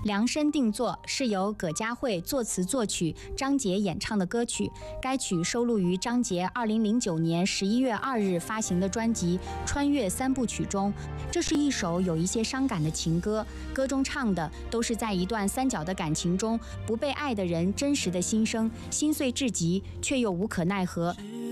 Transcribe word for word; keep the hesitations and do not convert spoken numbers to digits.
量身定做是由葛佳慧作词作曲，张杰演唱的歌曲。该曲收录于张杰二零零九年十一月二日发行的专辑《穿越三部曲》中。这是一首有一些伤感的情歌，歌中唱的都是在一段三角的感情中不被爱的人真实的心声，心碎至极，却又无可奈何。